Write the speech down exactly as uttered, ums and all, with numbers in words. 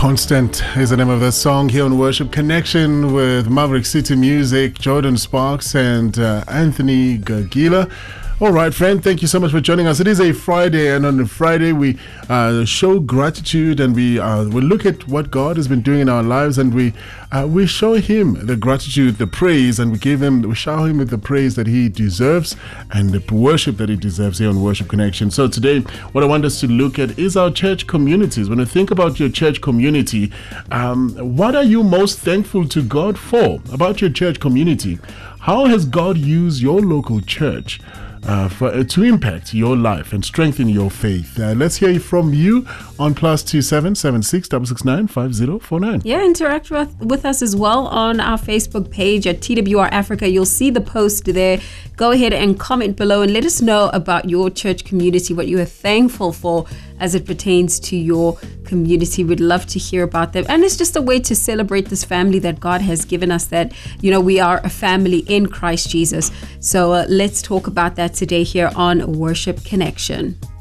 Constant is the name of the song here on Worship Connection with Maverick City Music, Jordan Sparks and uh, Anthony Gagila. All right, friend, thank you so much for joining us. It is a Friday, and on a Friday we uh, show gratitude, and we uh, we look at what God has been doing in our lives, and we uh, we show Him the gratitude, the praise, and we give Him, we shower Him with the praise that He deserves and the worship that He deserves here on Worship Connection. So today, what I want us to look at is our church communities. When you think about your church community, um, what are you most thankful to God for about your church community? How has God used your local church Uh, for, uh, to impact your life and strengthen your faith? Uh, let's hear from you on plus two seven seven six six six nine five zero four nine. Yeah, interact with, with us as well on our Facebook page at T W R Africa. You'll see the post there. Go ahead and comment below and let us know about your church community, what you are thankful for as it pertains to your community. We'd love to hear about them. And it's just a way to celebrate this family that God has given us, that, you know, we are a family in Christ Jesus. So uh, let's talk about that today here on Worship Connection.